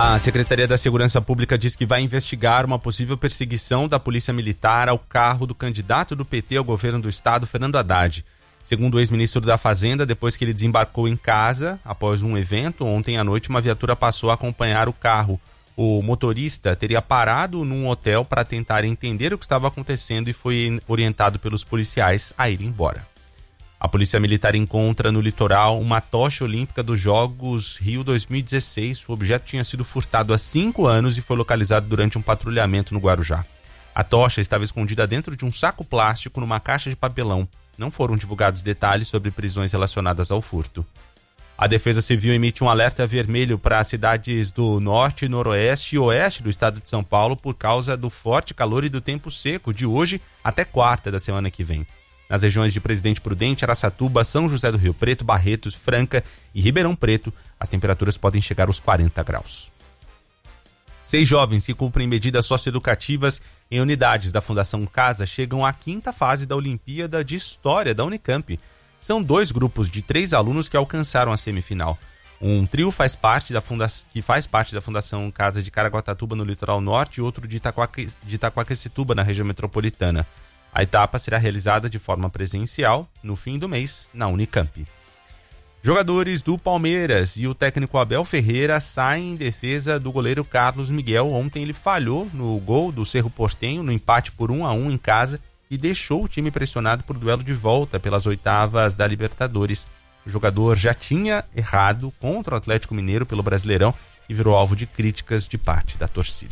A Secretaria da Segurança Pública diz que vai investigar uma possível perseguição da Polícia Militar ao carro do candidato do PT ao governo do estado, Fernando Haddad. Segundo o ex-ministro da Fazenda, depois que ele desembarcou em casa, após um evento, ontem à noite uma viatura passou a acompanhar o carro. O motorista teria parado num hotel para tentar entender o que estava acontecendo e foi orientado pelos policiais a ir embora. A Polícia Militar encontra no litoral uma tocha olímpica dos Jogos Rio 2016. O objeto tinha sido furtado há 5 anos e foi localizado durante um patrulhamento no Guarujá. A tocha estava escondida dentro de um saco plástico numa caixa de papelão. Não foram divulgados detalhes sobre prisões relacionadas ao furto. A Defesa Civil emite um alerta vermelho para as cidades do norte, noroeste e oeste do estado de São Paulo por causa do forte calor e do tempo seco de hoje até quarta da semana que vem. Nas regiões de Presidente Prudente, Araçatuba, São José do Rio Preto, Barretos, Franca e Ribeirão Preto, as temperaturas podem chegar aos 40 graus. 6 jovens que cumprem medidas socioeducativas em unidades da Fundação Casa chegam à quinta fase da Olimpíada de História da Unicamp. São 2 grupos de 3 alunos que alcançaram a semifinal. Um trio faz parte da Fundação Casa de Caraguatatuba, no litoral norte, e outro de Itaquaquecetuba, na região metropolitana. A etapa será realizada de forma presencial no fim do mês na Unicamp. Jogadores do Palmeiras e o técnico Abel Ferreira saem em defesa do goleiro Carlos Miguel. Ontem ele falhou no gol do Cerro Porteño no empate por 1-1 em casa e deixou o time pressionado por duelo de volta pelas oitavas da Libertadores. O jogador já tinha errado contra o Atlético Mineiro pelo Brasileirão e virou alvo de críticas de parte da torcida.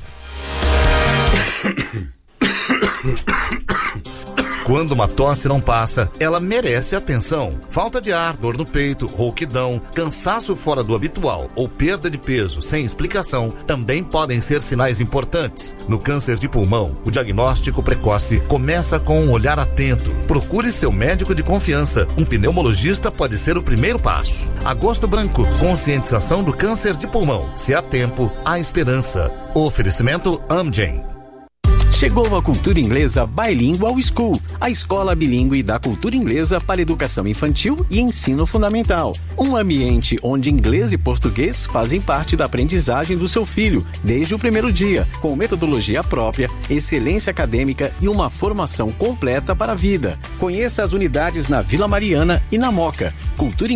Quando uma tosse não passa, ela merece atenção. Falta de ar, dor no peito, rouquidão, cansaço fora do habitual ou perda de peso sem explicação também podem ser sinais importantes. No câncer de pulmão, o diagnóstico precoce começa com um olhar atento. Procure seu médico de confiança. Um pneumologista pode ser o primeiro passo. Agosto Branco, conscientização do câncer de pulmão. Se há tempo, há esperança. Oferecimento Amgen. Chegou a Cultura Inglesa Bilingual School, a escola bilíngue da cultura inglesa para educação infantil e ensino fundamental. Um ambiente onde inglês e português fazem parte da aprendizagem do seu filho, desde o primeiro dia, com metodologia própria, excelência acadêmica e uma formação completa para a vida. Conheça as unidades na Vila Mariana e na Moca. Cultura